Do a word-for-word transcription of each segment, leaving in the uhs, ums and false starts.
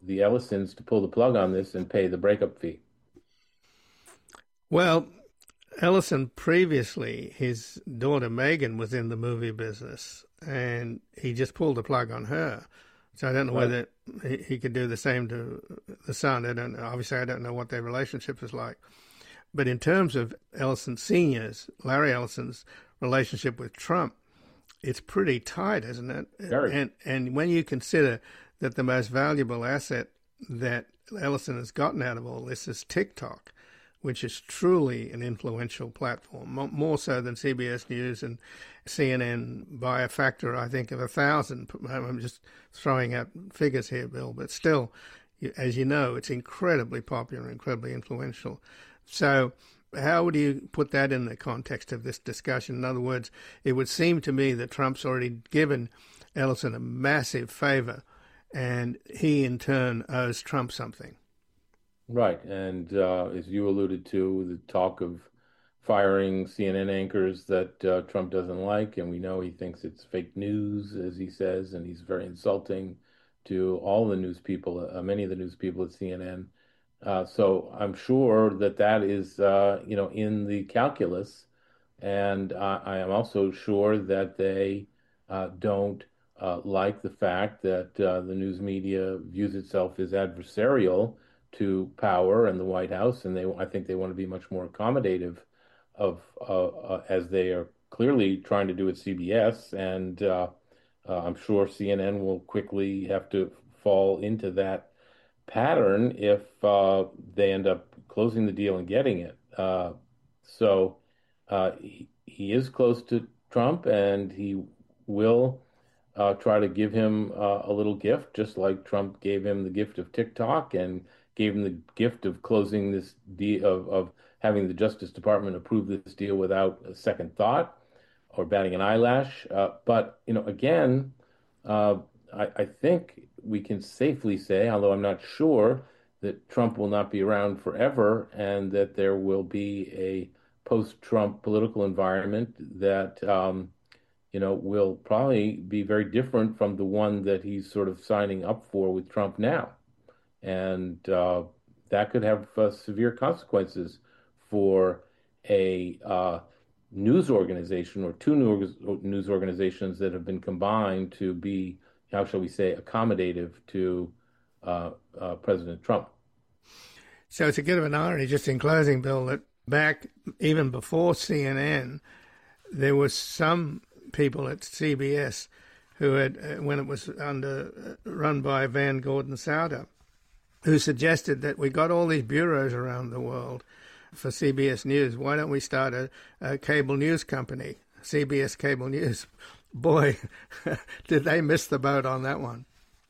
the Ellisons to pull the plug on this and pay the breakup fee? Well, Ellison previously, his daughter Megan was in the movie business, and he just pulled the plug on her. So I don't know Right. whether he, he could do the same to the son. I don't know. Obviously, I don't know what their relationship is like. But in terms of Ellison Senior's, Larry Ellison's relationship with Trump, it's pretty tight, isn't it? Very. And and when you consider that the most valuable asset that Ellison has gotten out of all this is TikTok, which is truly an influential platform, more so than C B S News and C N N by a factor, I think, of a thousand. I'm just throwing out figures here, Bill, but still, as you know, it's incredibly popular, incredibly influential. So how would you put that in the context of this discussion? In other words, it would seem to me that Trump's already given Ellison a massive favor, and he in turn owes Trump something. Right. And uh, as you alluded to, the talk of firing C N N anchors that uh, Trump doesn't like, and we know he thinks it's fake news, as he says, and he's very insulting to all the news people, uh, many of the news people at C N N. Uh, so I'm sure that that is, uh, you know, in the calculus. And uh, I am also sure that they uh, don't uh, like the fact that uh, the news media views itself as adversarial to power and the White House, and they, I think they want to be much more accommodative of, uh, uh, as they are clearly trying to do at C B S, and uh, uh, I'm sure C N N will quickly have to fall into that pattern if uh, they end up closing the deal and getting it. Uh, so uh, he, he is close to Trump, and he will uh, try to give him uh, a little gift, just like Trump gave him the gift of TikTok and gave him the gift of closing this deal, of, of having the Justice Department approve this deal without a second thought or batting an eyelash. Uh, but, you know, again, uh, I, I think we can safely say, although I'm not sure, that Trump will not be around forever and that there will be a post-Trump political environment that, um, you know, will probably be very different from the one that he's sort of signing up for with Trump now. And uh, that could have uh, severe consequences for a uh, news organization or two news news organizations that have been combined to be, how shall we say, accommodative to uh, uh, President Trump. So it's a bit of an irony, just in closing, Bill, that back even before C N N, there was some people at C B S who had, uh, when it was under uh, run by Van Gordon Sauter, who suggested that we got all these bureaus around the world for C B S News. Why don't we start a, a cable news company, C B S Cable News? Boy, did they miss the boat on that one.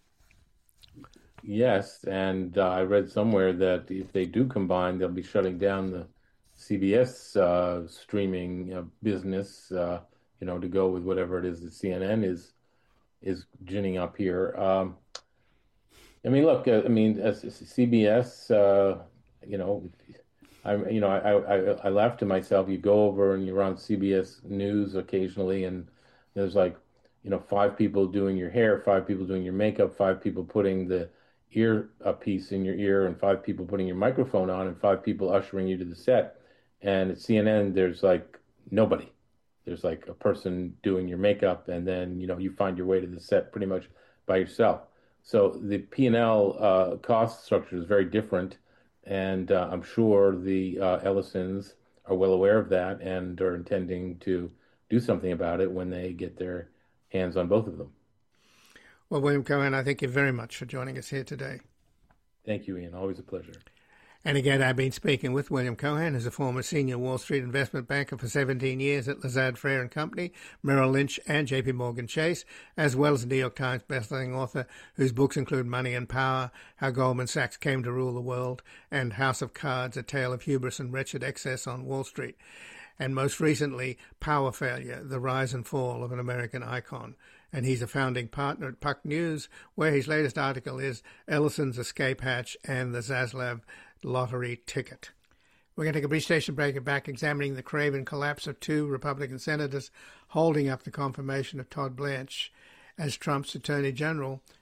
Yes, and uh, I read somewhere that if they do combine, they'll be shutting down the C B S uh, streaming uh, business, uh, you know, to go with whatever it is that C N N is is ginning up here. Um, I mean, look, uh, I mean, as C B S, uh, you know, I, you know, I, I, I laugh to myself. You go over and you're on C B S News occasionally, and there's like, you know, five people doing your hair, five people doing your makeup, five people putting the ear a piece in your ear, and five people putting your microphone on, and five people ushering you to the set. And at C N N, there's like nobody. There's like a person doing your makeup, and then, you know, you find your way to the set pretty much by yourself. So the P and L uh, cost structure is very different, and uh, I'm sure the uh, Ellisons are well aware of that and are intending to do something about it when they get their hands on both of them. Well, William Cohen, I thank you very much for joining us here today. Thank you, Ian. Always a pleasure. And again, I've been speaking with William Cohen, who's a former senior Wall Street investment banker for seventeen years at Lazard Frères and Company, Merrill Lynch, and J P Morgan Chase, as well as a New York Times bestselling author whose books include Money and Power, How Goldman Sachs Came to Rule the World, and House of Cards, A Tale of Hubris and Wretched Excess on Wall Street, and most recently, Power Failure, The Rise and Fall of an American Icon. And he's a founding partner at Puck News, where his latest article is Ellison's Escape Hatch and the Zaslav Lottery Ticket. We're going to take a brief station break and back examining the craven collapse of two Republican senators holding up the confirmation of Todd Blanche as Trump's Attorney General